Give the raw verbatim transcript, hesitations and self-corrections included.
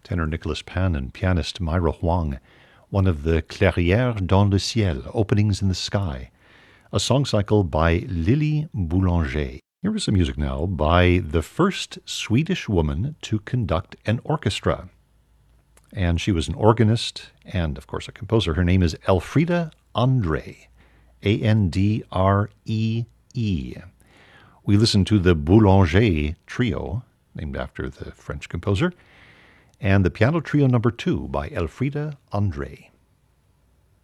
tenor Nicholas Pan and pianist Myra Huang, one of the Clairières dans le ciel, openings in the sky, a song cycle by Lily Boulanger. Here is some music now by the first Swedish woman to conduct an orchestra. And she was an organist and, of course, a composer. Her name is Elfriede André, A N D R E E. We listen to the Boulanger Trio, named after the French composer, and the piano trio number two by Elfriede André.